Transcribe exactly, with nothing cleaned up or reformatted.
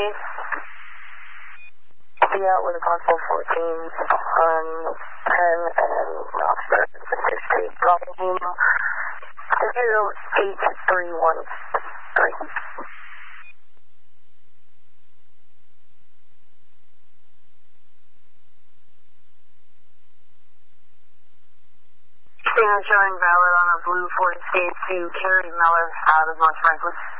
please? Be out with a possible fourteen on ten and Oxford, sixth Street, Bravo Lima, zero eight three one three. Stand showing valid on a blue Ford Escape to Carrie Miller out of North Franklin.